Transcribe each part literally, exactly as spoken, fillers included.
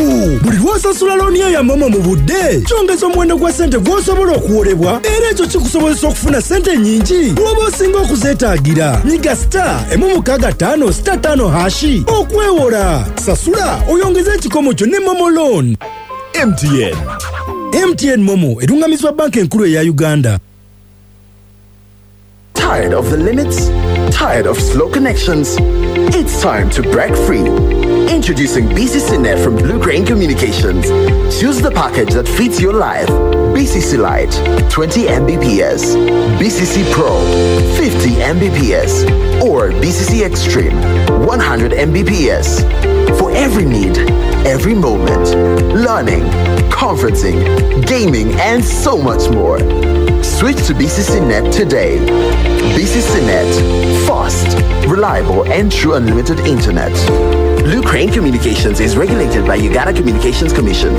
mangu buli lw'osasula looni ya Momo mu budde kyongeza omuwendo gwa ssente gw'osobola okuwolebwa era ekyo kikusobozesa okufuna ssente nnyingi bw'oba osinga okuzeetaagira. Nyiga star emu mukaaga ttaano star ttaano hashi okwewola. Sasula oyongeze ekikomo kyo ne Momo Loan. M T N. M T N Momo erungamizibwa banka enkulu eya Uganda. Tired of the limits? Tired of slow connections? It's time to break free. Introducing B C C Net from Blue Crane Communications. Choose the package that fits your life. B C C Lite, twenty megabits per second. B C C Pro, fifty megabits per second. Or B C C Extreme, one hundred megabits per second. For every need, every moment. Learning, conferencing, gaming, and so much more. Switch to B C C Net today. B C C Net, fast, reliable, and true unlimited internet. Blue Crane Communications is regulated by Uganda Communications Commission.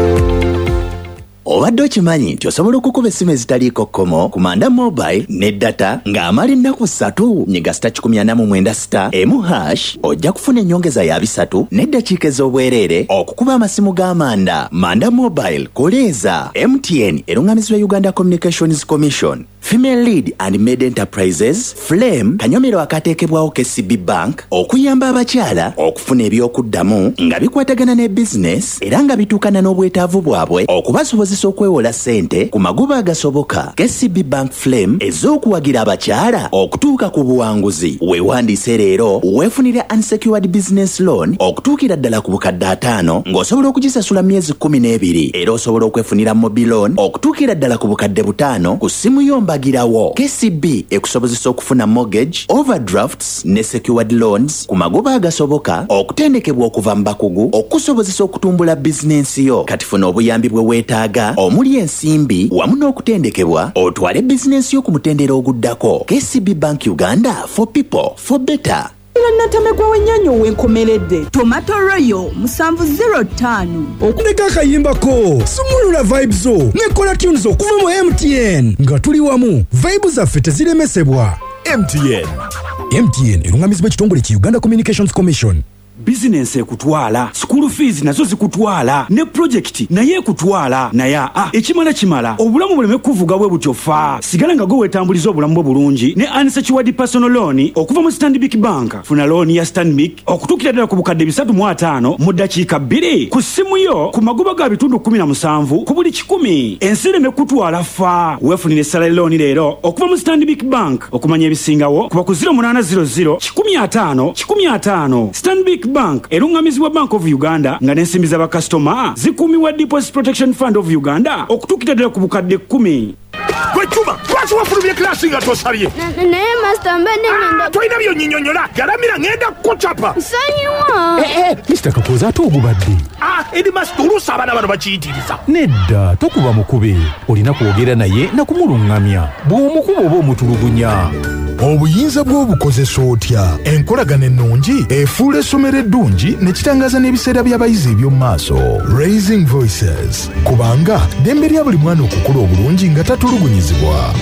Obadde okimanyi nti osobola okukuba essimu ezitaliiko kkomo ku Manda Mobile ne data ng'amala ennaku ssatu nyiga star kikumi ana mu mwenda star emu hash ojja kufuna ennyongeza ya bisatu n'eddakiika ez'obwereere okukuba amasimu g'Amanda. Manda Mobile koleeza. M T N erungamizibwa Uganda Communications Commission. Female Lead and Made Enterprises, Flame, kanyomero akateekebwawo K C B Bank, okuyamba abakyala okufuna ebyokuddamu nga bikwatagana ne business era nga bituukana n'obwetaavu bwabwe okubasobozesa okwewola ssente ku magoba agasoboka. K C B Bank Flame ez'okuwagira abakyala okutuuka ku buwanguzi. Weewandiise leero weefunire unsecured business loan okutuukira ddala ku bukadde ataano ng'osobola okugisasula myezi kkumi n'ebiri era osobola okwefunira mobile loan okutuukira ddala ku bukadde butaano ku ssimu yomba Girawo. K C B ekusobozesa okufuna mortgage, overdrafts ne secured loans ku magoba agasoboka okutendekebwa okuva mu bakugu okusobozesa okutumbula bizinensi yo. Kati funa obuyambi bwe weetaaga omuli ensimbi wamu n'okutendekebwa otwale bizinensi yo ku mutendera oguddako. K C B Bank Uganda, for people, for better. Natamegwa wenyanyo wenkomeredde Tomato Royal musanvu zero ttaano okuleka akayimbako sumulula vibes zo nekola tunes okuva mu M T N nga tuli wamu vibes zaffe teziremesebwa. M T N. M T N erungamizibwa ekitongole ki Uganda Communications Commission. Business ekutwala, school fees nazo zikutwala, ne project naye ekutwala. Naye ah ekimala kimala obulamu buleme kuvuga bwe butyofa. Sigala nga go wetambuliza obulamu bwo bulungi ne unsecured personal loan okuva mu Stanbic Bank. Funa loan ya Stanbic okutukira ddala ku bukadde bisatu mu ataano mu ddakiika bbiri ku ssimu yo ku magoba ga bitundu kkumi na musanvu ku buli kikumi. Ensire ne kutwala fa. Weefunire salary loan leero okuva mu Stanbic Bank. Okumanya ebisingawo kuba ku zero munana zero zero kikumi ataano kikumi ataano. Stanbic Bank erungamizibwa Bank of Uganda nga n'ensimbi z'aba customer zikuumiwa Deposit Protection Fund of Uganda okutuukira ddala ku bukadde kkumi. Gwe Chuma, lwaki wafulumye klasi nga tosabye? Naye master mba n'engenda. Tolina byonnyinnyonnyola, galamira ngenda kukucapa. Nsonyiwa. Eh eh, mister Kakoza ate ogubadde. Ah, edi master oluusi abaana bano bakiyitiriza. Nedda, tokuba mukube. Olina kwogera naye na kumulungamya. Bw'omukuba oba omutulugunya. Obuyinza bw'obukozesa otya? Enkolagana ennungi efuula essomero eddungi ne kitangaza n'ebiseera by'abayizi eby'omu maaso. Raising Voices. Kubanga ddembe lya buli mwana okukula obulungi nga tatulugunyizibwa.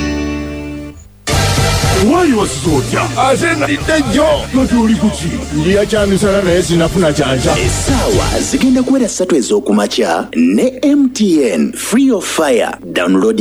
Wali wasizo otya? Ate nalidde jjo. Kati oli kuki? Ndiya kyamisala naye sinafuna kyanja. Essaawa zigenda kuwera ssatu ez'okumakya ne M T N Free of Fire. Download